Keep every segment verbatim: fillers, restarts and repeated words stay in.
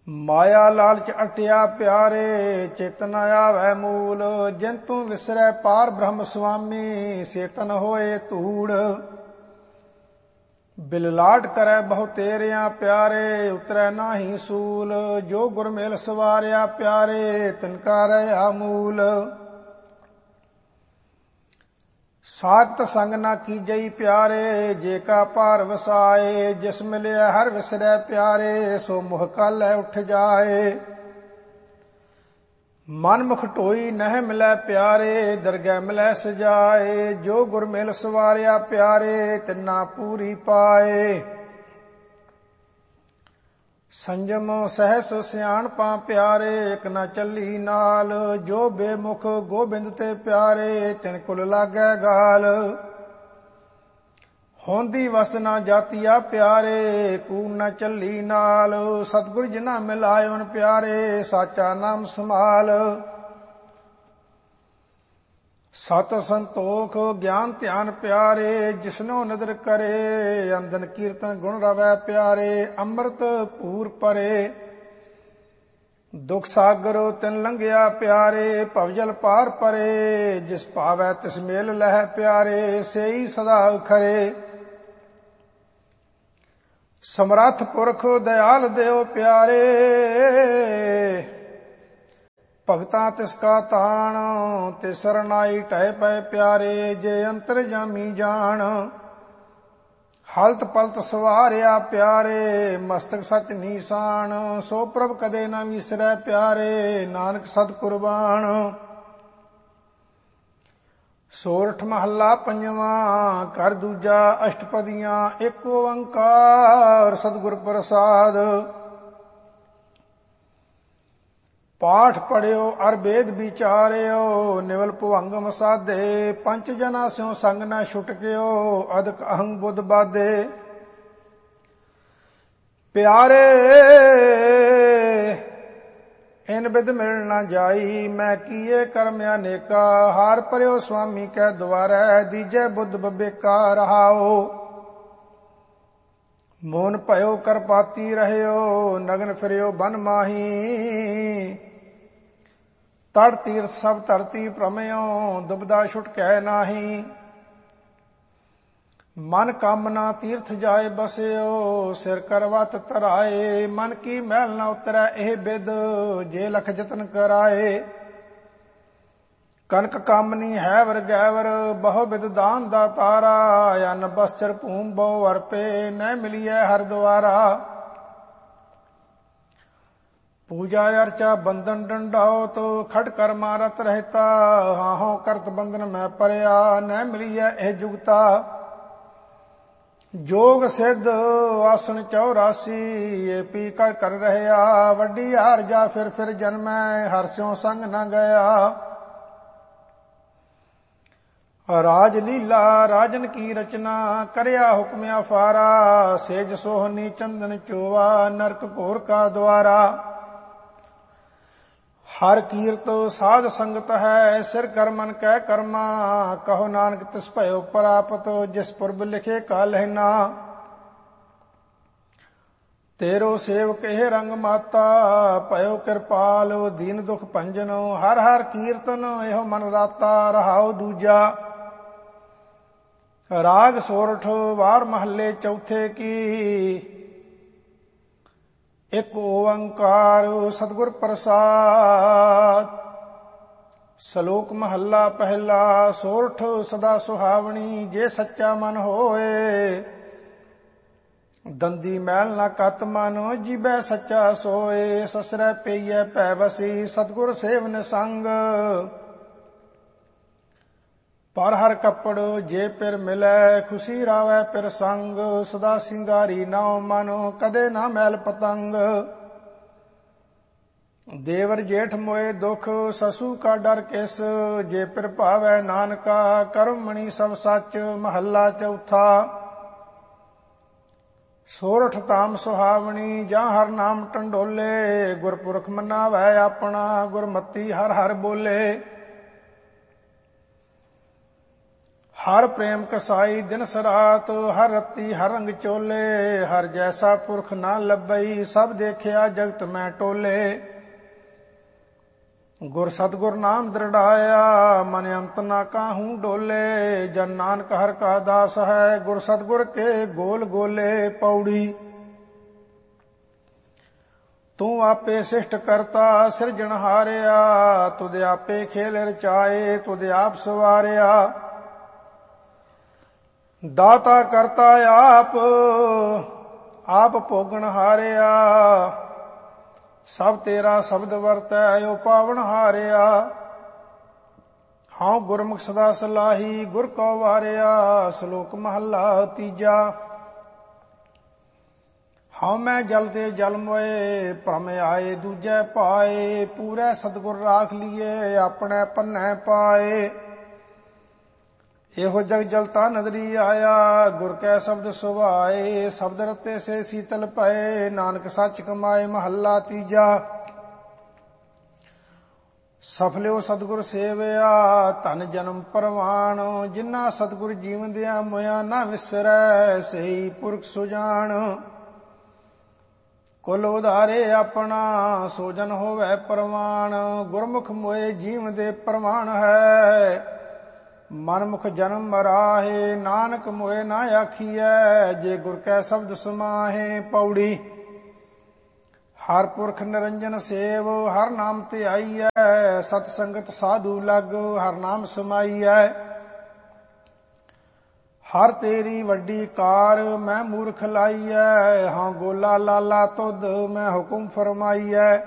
ਮਾਇਆ ਲਾਲਚ ਅਟਿਆ ਪਿਆਰੇ, ਚੇਤਨ ਆਵੈ ਮੂਲ। ਜਿਨ ਤੂੰ ਵਿਸਰੈ ਪਾਰ ਬ੍ਰਹਮ ਸੁਆਮੀ, ਸੇਤਨ ਹੋਏ ਧੂੜ। ਬਿਲਲਾਟ ਕਰੈ ਬਹੁ ਤੇਰਿਆਂ ਪਿਆਰੇ, ਉਤਰੈ ਨਾਹੀ ਸੂਲ। ਜੋ ਗੁਰ ਮਿਲ ਸਵਾਰਿਆ ਪਿਆਰੇ, ਤਿਨ ਕਾ ਰਹਾ ਮੂਲ। ਸਾਖਤ ਸੰਗ ਨਾ ਕੀਜਈ ਪਿਆਰੇ, ਜੇ ਕਾ ਭਾਰ ਵਸਾਏ। ਜਿਸ ਮਿਲਿਆ ਹਰ ਵਿਸਰੈ ਪਿਆਰੇ, ਸੋ ਮੁਹ ਕਾਲੈ ਉੱਠ ਜਾਏ। ਮਨ ਮੁਖ ਢੋਈ ਨਹਿ ਮਿਲੈ ਪਿਆਰੇ, ਦਰਗਹਿ ਮਿਲੈ ਸਜਾਏ। ਜੋ ਗੁਰ ਮਿਲ ਸਵਾਰਿਆ ਪਿਆਰੇ, ਤਿਨਾ ਪੂਰੀ ਪਾਏ। ਸੰਜਮ ਸਹਿਸ ਸਿਆਣਪਾਂ ਪਿਆਰੇ, ਇਕ ਨਾ ਚੱਲੀ ਨਾਲ। ਜੋ ਬੇਮੁਖ ਗੋਬਿੰਦ ਤੇ ਪਿਆਰੇ, ਤਿਨ ਕੁਲ ਲਾਗੈ ਗਾਲ। ਹੋਂਦੀ ਵਸ ਨਾ ਜਾਤੀਆ ਪਿਆਰੇ, ਕੂੜ ਨਾ ਚੱਲੀ ਨਾਲ। ਸਤਿਗੁਰ ਜਿਨਾ ਮਿਲਾਇਓਨ ਪਿਆਰੇ, ਸਾਚਾ ਨਾਮ ਸਮਾਲ। ਸਤ ਸੰਤੋਖ ਗਿਆਨ ਧਿਆਨ ਪਿਆਰੇ, ਜਿਸਨੋ ਨਦਰ ਕਰੇ। ਅੰਦਨ ਕੀਰਤਨ ਗੁਣ ਰਵੈ ਪਿਆਰੇ, ਅੰਮ੍ਰਿਤ ਪੂਰ ਪਰੇ। ਦੁਖ ਸਾਗਰ ਤਿਨ ਲੰਘਿਆ ਪਿਆਰੇ, ਭਵਜਲ ਪਾਰ ਪਰੇ। ਜਿਸ ਭਾਵੈ ਤਿਸ ਮੇਲ ਲਹਿ ਪਿਆਰੇ, ਸੇਈ ਸਦਾ ਖਰੇ। ਸਮਰੱਥ ਪੁਰਖ ਦਇਆਲ ਦਿਓ ਪਿਆਰੇ, ਭਗਤਾਂ ਤਿਸ ਕਾ ਤਾਣ। ਤੇ ਸਰਨਾਈ ਢਹਿ ਪਏ ਪਿਆਰੇ, ਜੇ ਅੰਤਰ ਜਾਮੀ ਜਾਣ। ਹਲਤ ਪਲਤ ਸਵਾਰਿਆ ਪਿਆਰੇ, ਮਸਤਕ ਸਚ ਨੀਸਾਨ। ਸੋ ਪ੍ਰਭ ਕਦੇ ਨਾ ਵਿਸਰੈ ਪਿਆਰੇ, ਨਾਨਕ ਸਦ ਕੁਰਬਾਨ। ਸੋਰਠ ਮਹੱਲਾ ਪੰਜਵਾਂ, ਘਰ ਦੂਜਾ ਅਸ਼ਟਪਦੀਆਂ। ਏਕ ਓੰਕਾਰ ਸਤਿਗੁਰ ਪ੍ਰਸਾਦ। ਪਾਠ ਪੜਿਓ ਅਰ ਵੇਦ ਵਿਚਾਰਿਓ, ਨਿਵਲ ਭੁਵੰਗਮ ਸਾਧੇ। ਪੰਚ ਜਨਾ ਸਿਉ ਸੰਗ ਨਾ ਛੁਟਕਿਓ, ਅਦਕ ਅਹੰ ਬੁੱਧ ਬਾਧੇ। ਪਿਆਰੇ ਇਨ ਬਿਦ ਮਿਲ ਨਾ ਜਾਈ, ਮੈਂ ਕੀਏ ਕਰਮ ਅਨੇਕਾ। ਹਾਰ ਪਰਿਓ ਸੁਆਮੀ ਕੈ ਦੁਆਰੈ, ਦੀਜੈ ਬੁੱਧ ਬਬੇਕਾ ਰਹਾਓ। ਮੋਨ ਭਇਓ ਕਰਪਾਤੀ ਰਹਿਓ, ਨਗਨ ਫਿਰਿਓ ਬਨ ਮਾਹੀ। ਤੜ ਤੀਰਥ ਸਭ ਧਰਤੀ ਭ੍ਰਮਿਓ, ਦੁਬਦਾ ਛੁਟਕੈ ਨਾਹੀ। ਮਨ ਕਾਮਨਾ ਤੀਰਥ ਜਾਏ ਬਸਿਓ, ਸਿਰ ਕਰਵਤ ਧਰਾਏ। ਮਨ ਕੀ ਮੈਲ ਨਾ ਉਤਰੈ ਇਹ ਬਿਦ, ਜੇ ਲਖ ਜਤਨ ਕਰਾਏ। ਕਨਕ ਕਾਮਨੀ ਹੈ ਵਰ ਗੈਵਰ, ਬਹੁ ਬਿਦ ਦਾਨ ਦਾ ਤਾਰਾ। ਅਨ ਬਸਚਰ ਭੂਮ ਬਹੁ ਅਰਪੇ, ਨਹਿ ਮਿਲੀਐ ਹਰ ਦੁਆਰਾ। ਪੂਜਾ ਅਰਚਾ ਬੰਧਨ ਡੰਡਾਉਤ, ਖੜ ਕਰਮਾ ਰਤ ਰਹਿਤਾ। ਹਾਹੋ ਕਰਤ ਬੰਧਨ ਮੈਂ ਪਰਿਆ, ਨਹਿ ਮਿਲੀਐ ਇਹ ਜੁਗਤਾ। ਜੋਗ ਸਿੱਧ ਆਸਣ ਚੌਰਾਸੀ, ਏ ਪੀ ਕਰ ਕਰ ਰਹਿਆ। ਵੱਡੀ ਹਾਰ ਜਾ ਫਿਰ ਫਿਰ ਜਨਮੈ, ਹਰ ਸਿਉ ਸੰਗ ਨਾ ਗਿਆ। ਰਾਜ ਲੀਲਾ ਰਾਜਨ ਕੀ ਰਚਨਾ, ਕਰਿਆ ਹੁਕਮ ਅਫਾਰਾ। ਸੇਜ ਸੋਹਨੀ ਚੰਦਨ ਚੋਵਾ, ਨਰਕ ਘੋਰ ਕਾ ਦੁਆਰਾ। ਹਰ ਕੀਰਤ ਸਾਧ ਸੰਗਤ ਹੈ, ਸਿਰ ਕਰ ਮਨ ਕੈ ਕਰਮਾ। ਕਹੋ ਨਾਨਕ ਤਿਸ ਭਇਓ ਪ੍ਰਾਪਤ, ਜਿਸ ਪੁਰਬ ਲਿਖੇ ਕਾਲਹਿ ਨਾ। ਤੇਰੋ ਸੇਵਕ ਇਹ ਰੰਗ ਮਾਤਾ, ਭਇਓ ਕਿਰਪਾਲ ਦੀਨ ਦੁਖ ਭੰਜਨ। ਹਰ ਹਰ ਕੀਰਤਨ ਇਹੋ ਮਨ ਰਾਤਾ, ਰਹਾਉ ਦੂਜਾ। ਰਾਗ ਸੋਰਠ ਵਾਰ ਮਹੱਲੇ ਚੌਥੇ ਕੀ। ਇਕ ਓੰਕਾਰ ਸਤਿਗੁਰ ਪ੍ਰਸਾਦ। ਸ਼ਲੋਕ ਮਹੱਲਾ ਪਹਿਲਾ। ਸੋਰਠ ਸਦਾ ਸੁਹਾਵਣੀ, ਜੇ ਸੱਚਾ ਮਨ ਹੋਏ। ਦੰਦੀ ਮੈਲ ਨਾ ਕਤ ਮਨ, ਜੀਬੈ ਸੱਚਾ ਸੋਏ। ਸਸਰੈ ਪਈਐ ਭੈ ਵਸੀ, ਸਤਿਗੁਰ ਸੇਵਨ ਸੰਗ। ਪਰ ਹਰ ਕੱਪੜ ਜੇ ਪਿਰ ਮਿਲੈ, ਖੁਸ਼ੀ ਰਾਵੈ ਪਿਰ ਸੰਗ। ਸਦਾ ਸਿੰਗਾਰੀ ਨਾਉ ਮਨ, ਕਦੇ ਨਾ ਮੈਲ ਪਤੰਗ। ਦੇਵਰ ਜੇਠ ਮੋਏ ਦੁਖ, ਸਸੂ ਕਾ ਡਰ ਕਿਸ। ਜੇ ਪਿਰ ਭਾਵੈ ਨਾਨਕਾ, ਕਰਮ ਮਣੀ ਸਭ ਸੱਚ। ਮਹੱਲਾ ਚੌਥਾ। ਸੋਰਠ ਧਾਮ ਸੁਹਾਵਣੀ, ਜਾਂ ਹਰ ਨਾਮ ਟੰਡੋਲੇ। ਗੁਰਪੁਰਖ ਮਨਾਵੈ ਆਪਣਾ, ਗੁਰਮਤੀ ਹਰ ਹਰ ਬੋਲੇ। ਹਰ ਪ੍ਰੇਮ ਕਸਾਈ ਦਿਨਸ ਰਾਤ, ਹਰ ਰਤੀ ਹਰ ਰੰਗ ਚੋਲੇ। ਹਰ ਜੈਸਾ ਪੁਰਖ ਨਾ ਲੱਭਈ, ਸਭ ਦੇਖਿਆ ਜਗਤ ਮੈਂ ਟੋਲੇ। ਗੁਰ ਸਤਿਗੁਰ ਨਾਮ ਦ੍ਰਿੜਾਇਆ, ਮਨ ਅੰਤ ਨਾ ਕਾਹੂ ਡੋਲੇ। ਜਨ ਨਾਨਕ ਹਰ ਕਾ ਦਾਸ ਹੈ, ਗੁਰ ਸਤਿਗੁਰ ਕੇ ਗੋਲ ਗੋਲੇ। ਪੌੜੀ। ਤੂੰ ਆਪੇ ਸਿਸ਼ਟ ਕਰਤਾ ਸਿਰਜਣ ਹਾਰਿਆ, ਤੁਧ ਆਪੇ ਖੇਲ ਰਚਾਏ ਤੁਧ ਆਪ ਸਵਾਰਿਆ। ਦਾਤਾ ਕਰਤਾ ਆਪ ਆਪ ਭੋਗਣ ਹਾਰਿਆ, ਸਭ ਤੇਰਾ ਸ਼ਬਦ ਵਰਤੈ ਓ ਪਾਵਨ ਹਾਰਿਆ। ਹਾਂ ਗੁਰਮੁਖ ਸਦਾ ਸਲਾਹੀ ਗੁਰ ਕੋ ਵਾਰਿਆ, ਸ਼ਲੋਕ ਮਹੱਲਾ ਤੀਜਾ। ਹਾਂ ਮੈਂ ਜਲ ਤੇ ਜਲ ਮੋਏ, ਭ੍ਰਮ ਆਏ ਦੂਜੈ ਪਾਏ। ਪੂਰੇ ਸਤਿਗੁਰ ਰਾਖ ਲੀਏ, ਆਪਣੇ ਪੰਨੈ ਪਾਏ। ਇਹੋ ਜਗ ਜਲਤਾ ਨਦਰੀ ਆਇਆ, ਗੁਰ ਕੈ ਸ਼ਬਦ ਸੁਭਾਏ। ਸ਼ਬਦ ਰਤੇ ਸੇ ਸੀਤਲ ਪਏ, ਨਾਨਕ ਸੱਚ ਕਮਾਏ। ਮਹੱਲਾ ਤੀਜਾ। ਸਫਲਿਓ ਸਤਿਗੁਰ ਸੇਵਿਆ, ਧਨ ਜਨਮ ਪਰਵਾਣ। ਜਿਨ੍ਹਾਂ ਸਤਿਗੁਰ ਜੀਵਨ ਦਿਆ ਮੋਇਆ, ਨਾ ਵਿਸਰੈ ਸਹੀ ਪੁਰਖ ਸੁਜਾਨ। ਕੁਲ ਉਧਾਰੇ ਆਪਣਾ, ਸੋਜਨ ਹੋਵੇ ਪ੍ਰਮਾਣ। ਗੁਰਮੁਖ ਮੋਏ ਜੀਵ ਦੇ ਪ੍ਰਮਾਣ ਹੈ, ਮਨਮੁਖ ਜਨਮ ਮਰਾਹੇ। ਨਾਨਕ ਮੋਏ ਨਾ ਆਖੀਐ, ਜੇ ਗੁਰ ਕੈ ਸ਼ਬਦ ਸਮਾਹੇ। ਪੌੜੀ। ਹਰ ਪੁਰਖ ਨਿਰੰਜਨ ਸੇਵ, ਹਰ ਨਾਮ ਧਿਆਈਐ। ਸਤ ਸੰਗਤ ਸਾਧੂ ਲਗ, ਹਰ ਨਾਮ ਸਮਾਈਐ। ਹਰ ਤੇਰੀ ਵੱਡੀ ਕਾਰ, ਮੈਂ ਮੂਰਖ ਲਾਈਐ। ਹਾਂ ਗੋਲਾ ਲਾਲਾ ਤੁਧ, ਮੈਂ ਹੁਕਮ ਫਰਮਾਈਐ।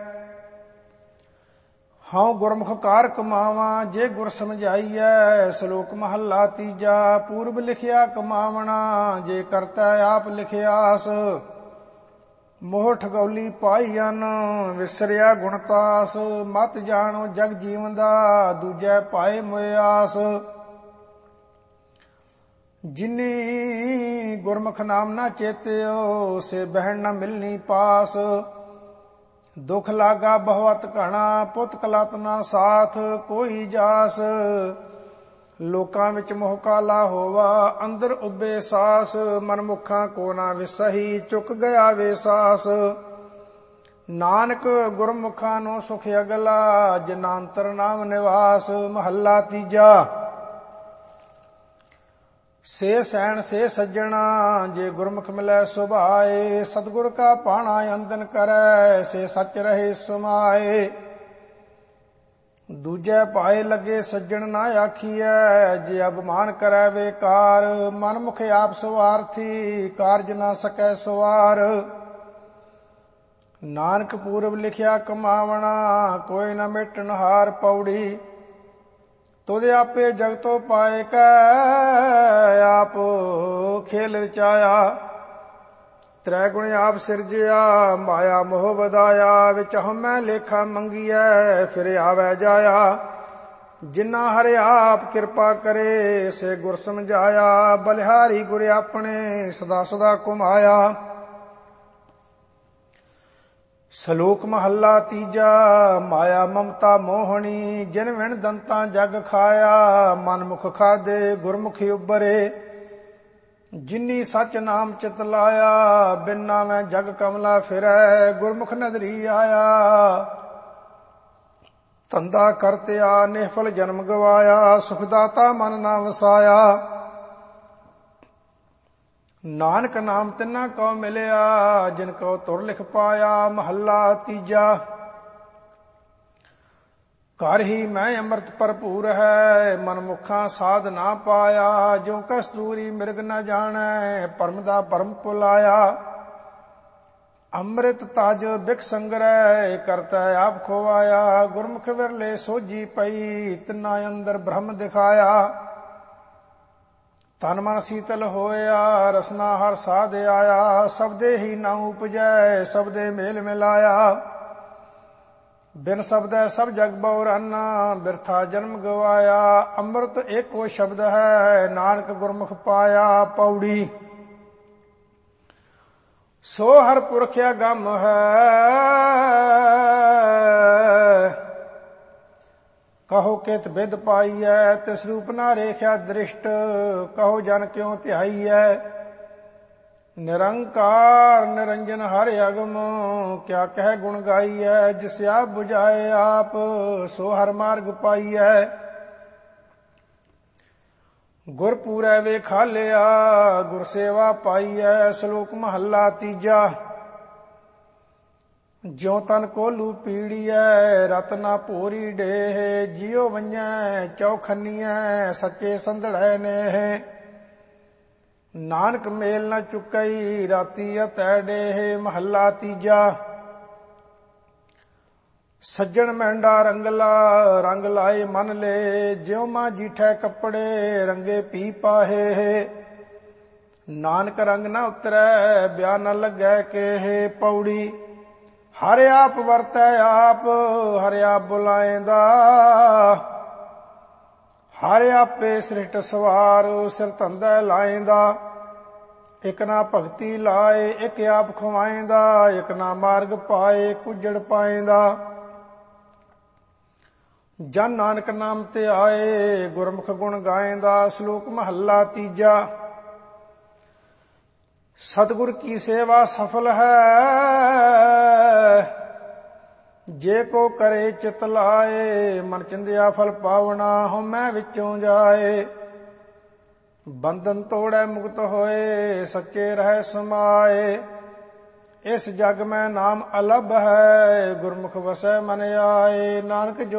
ਹਾਂ ਗੁਰਮੁਖ ਕਾਰ ਕਮਾਵਾਂ, ਜੇ ਗੁਰ ਸਮਝਾਈਐ। ਸ਼ਲੋਕ ਮਹੱਲਾ ਤੀਜਾ। ਪੂਰਬ ਲਿਖਿਆ ਕਮਾਵਣਾ, ਜੇ ਕਰਤਾ ਆਪ ਲਿਖਿਆਸ। ਮੋਹ ਠਗੌਲੀ ਪਾਈਅਨ, ਵਿਸਰਿਆ ਗੁਣਤਾਸ। ਮਤ ਜਾਣੋ ਜਗ ਜੀਵਨ ਦਾ, ਦੂਜੈ ਪਾਏ ਮੁਆਸ। ਜਿਨੀ ਗੁਰਮੁਖ ਨਾਮ ਨਾ ਚੇਤਿਓ, ਸੇ ਬਹਿਣ ਨਾ ਮਿਲਨੀ ਪਾਸ। ਦੁਖ ਲਾਗਾ ਬਹੁਤ ਘਣਾ, ਪੁੱਤ ਕਲਤ ਨਾ ਸਾਥ ਕੋਈ ਜਾਸ। ਲੋਕਾਂ ਵਿੱਚ ਮੋਹ ਕਾਲਾ ਹੋਵਾ, ਅੰਦਰ ਉੱਬੇ ਸਾਸ। ਮਨਮੁਖਾਂ ਕੋ ਨਾ ਵਿਸਹੀ, ਚੁੱਕ ਗਿਆ ਵੇ ਸਾਸ। ਨਾਨਕ ਗੁਰਮੁਖਾਂ ਨੂੰ ਸੁਖ ਅਗਲਾ, ਜਿਨ੍ਹਾਂ ਅੰਤਰ ਨਾਮ ਨਿਵਾਸ। ਮਹੱਲਾ ਤੀਜਾ। ਸੇ ਸੈਣ ਸੇ ਸੱਜਣਾ, ਜੇ ਗੁਰਮੁਖ ਮਿਲੈ ਸੁਭਾਏ। ਸਤਿਗੁਰ ਕਾ ਪਾਣਾ ਅੰਦਨ ਕਰੈ, ਸੇ ਸੱਚ ਰਹੇ ਸਮਾਏ। ਦੂਜੈ ਪਾਏ ਲੱਗੇ ਸੱਜਣ ਨਾ ਆਖੀਐ, ਜੇ ਅਭਿਮਾਨ ਕਰੈ ਵੇਕਾਰ। ਮਨਮੁਖ ਆਪ ਸਵਾਰਥੀ, ਕਾਰਜ ਨਾ ਸਕੈ ਸਵਾਰ। ਨਾਨਕ ਪੂਰਬ ਲਿਖਿਆ ਕਮਾਵਣਾ, ਕੋਈ ਨਾ ਮੇਟਣ ਹਾਰ। ਪੌੜੀ। ਤੁਧ ਆਪੇ ਜਗਤੋ ਪਾਏ ਕੈ, ਆਪ ਖੇਲ ਰਚਾਇਆ। ਤ੍ਰੈ ਗੁਣ ਆਪ ਸਿਰਜਿਆ, ਮਾਇਆ ਮੋਹ ਵਧਾਇਆ। ਵਿੱਚ ਹਉਮੈ ਲੇਖਾ ਮੰਗੀਐ, ਫਿਰ ਆਵੈ ਜਾਇਆ। ਜਿਨ੍ਹਾਂ ਹਰਿ ਆਪ ਕਿਰਪਾ ਕਰੇ, ਸੇ ਗੁਰ ਸਮਝਾਇਆ। ਬਲਿਹਾਰੀ ਗੁਰ ਆਪਣੇ, ਸਦਾ ਸਦਾ ਘੁਮਾਇਆ। ਸ਼ਲੋਕ ਮਹੱਲਾ ਤੀਜਾ। ਮਾਇਆ ਮਮਤਾ ਮੋਹਣੀ, ਜਿਨ ਵਿਣ ਦੰਤਾਂ ਜਗ ਖਾਇਆ। ਮਨਮੁਖ ਖਾਦੇ ਗੁਰਮੁਖ ਉਬਰੇ, ਜਿਨੀ ਸੱਚ ਨਾਮ ਚਿਤ ਲਾਇਆ। ਬਿਨ ਨਾਮੈ ਜਗ ਕਮਲਾ ਫਿਰੈ, ਗੁਰਮੁਖ ਨਦਰੀ ਆਇਆ। ਧੰਦਾ ਕਰਤਿਆ ਨਿਹਫਲ ਜਨਮ ਗਵਾਇਆ, ਸੁਖਦਾਤਾ ਮਨ ਨਾ ਵਸਾਇਆ। ਨਾਨਕ ਨਾਮ ਤਿੰਨਾ ਕਉ ਮਿਲਿਆ, ਜਿਨ ਕਉ ਤੁਰ ਲਿਖ ਪਾਇਆ। ਮਹੱਲਾ ਤੀਜਾ। ਘਰ ਹੀ ਮੈਂ ਅੰਮ੍ਰਿਤ ਭਰਪੂਰ ਹੈ, ਮਨਮੁਖਾਂ ਸਾਧ ਨਾ ਪਾਇਆ। ਜੋ ਕਸਤੂਰੀ ਮਿਰਗ ਨ ਜਾਣੈ, ਭਰਮ ਦਾ ਭਰਮ ਭੁਲਾਇਆ। ਅੰਮ੍ਰਿਤ ਤਜ ਬਿਖ ਸੰਗ੍ਰਹਿ, ਕਰਤਾ ਆਪ ਖੋਵਾਇਆ। ਗੁਰਮੁਖ ਵਿਰਲੇ ਸੋਝੀ ਪਈ, ਤਿੰਨਾ ਅੰਦਰ ਬ੍ਰਹਮ ਦਿਖਾਇਆ। ਤਨ ਮਨ ਸੀਤਲ ਹੋਇਆ, ਰਸਨਾ ਹਰ ਸਾਧ ਆਇਆ। ਸਬਦੇ ਹੀ ਨਾ ਉਪਜੈ, ਸਬਦੇ ਮੇਲ ਮਿਲਾਇਆ। ਬਿਨ ਸ਼ਬਦੈ ਸਭ ਜਗ ਬਉਰਾਨਾ, ਬਿਰਥਾ ਜਨਮ ਗਵਾਇਆ। ਅੰਮ੍ਰਿਤ ਏਕੋ ਸ਼ਬਦ ਹੈ, ਨਾਨਕ ਗੁਰਮੁਖ ਪਾਇਆ। ਪੌੜੀ। ਸੋ ਹਰ ਪੁਰਖ ਅਗੰਮ ਹੈ, ਕਹੋ ਕਿਤ ਬਿਦ ਪਾਈਐ, ਤਿਸ ਰੂਪ ਨਾ ਰੇਖਿਆ ਦ੍ਰਿਸ਼ਟ, ਕਹੋ ਜਨ ਕਿਉ ਧਿਆਈਐ। ਨਿਰੰਕਾਰ ਨਿਰੰਜਨ ਹਰਿ ਅਗਮ, ਕਿਆ ਕਹਿ ਗੁਣ ਗਾਈਐ। ਜਿਸ ਆਪ ਬੁਝਾਏ ਆਪ, ਸੋ ਹਰ ਮਾਰਗ ਪਾਈਐ। ਗੁਰ ਪੂਰੈ ਵੇਖਾਲਿਆ, ਗੁਰ ਸੇਵਾ ਪਾਈਐ। ਸ਼ਲੋਕ ਮਹੱਲਾ ਤੀਜਾ। ਜਿਉ ਤਨ ਕੋਲੂ ਪੀੜੀਐ, ਰਤ ਨਾ ਭੋਰੀ ਡੇਹ। ਜਿਉ ਵੰਜੈ ਚੌਖੰਨੀਐ, ਸੱਚੇ ਸੰਧੜੈ ਨੇਹ। ਨਾਨਕ ਮੇਲ ਨ ਚੁਕਈ, ਰਾਤੀ ਅਤੈ ਡੇਹ। ਮਹੱਲਾ ਤੀਜਾ। ਸੱਜਣ ਮਹਿੰਡਾ ਰੰਗਲਾ, ਰੰਗ ਲਾਏ ਮਨ ਲੈ। ਜਿਉ ਮਾਂ ਜੀਠੈ ਕੱਪੜੇ, ਰੰਗੇ ਪੀ ਪਾਹੇ। ਨਾਨਕ ਰੰਗ ਨ ਉਤਰੈ, ਬਿਆ ਨ ਲੱਗੈ ਕੇਹ। ਪੌੜੀ। ਹਰਿ ਆਪ ਵਰਤੈ ਆਪ, ਹਰਿ ਆਪ ਬੁਲਾਏਂਦਾ। ਹਰਿ ਆਪੇ ਸ੍ਰਿਸ਼ਟ ਸਵਾਰ, ਸਿਰ ਧੰਦਾ ਲਾਏਂਦਾ। ਇਕ ਨਾ ਭਗਤੀ ਲਾਏ, ਇਕ ਆਪ ਖਵਾਏਂਦਾ। ਇਕ ਨਾ ਮਾਰਗ ਪਾਏ, ਕੁਜੜ ਪਾਏਂਦਾ। ਜਨ ਨਾਨਕ ਨਾਮ ਤੇ ਆਏ, ਗੁਰਮੁਖ ਗੁਣ ਗਾਏਂਦਾ। ਸ਼ਲੋਕ ਮਹੱਲਾ ਤੀਜਾ। ਸਤਿਗੁਰ ਕੀ ਸੇਵਾ ਸਫਲ ਹੈ, ਜੇ ਕੋ ਕਰੇ ਚਿਤ ਲਾਏ। ਮਨ ਚਿੰਦਿਆ ਫਲ ਪਾਵਣਾ, ਹਉਮੈ ਵਿੱਚੋਂ ਜਾਏ। ਬੰਧਨ ਤੋੜੈ ਮੁਕਤ ਹੋਏ, ਸੱਚੇ ਰਹਿ ਸਮਾਏ। ਇਸ ਜਗ ਮੈਂ ਨਾਮ ਅਲਭ ਹੈ, ਗੁਰਮੁਖ ਵਸੈ ਮਨ ਆਏ। ਨਾਨਕ ਜੋ